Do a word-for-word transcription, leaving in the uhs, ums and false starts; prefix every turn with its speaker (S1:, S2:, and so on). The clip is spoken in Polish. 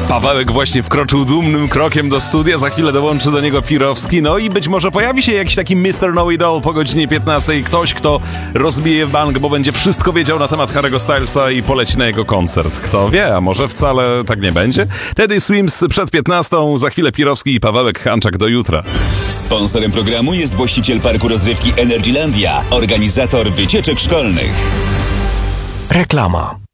S1: Pawełek właśnie wkroczył dumnym krokiem do studia, za chwilę dołączy do niego Pirowski, no i być może pojawi się jakiś taki mister Know-It-All po godzinie piętnastej, ktoś, kto rozbije bank, bo będzie wszystko wiedział na temat Harry'ego Stylesa i poleci na jego koncert. Kto wie, a może wcale tak nie będzie? Teddy Swims przed piętnastą, za chwilę Pirowski i Pawełek Hanczak do jutra.
S2: Sponsorem programu jest właściciel parku rozrywki Energylandia, organizator wycieczek szkolnych.
S3: Reklama.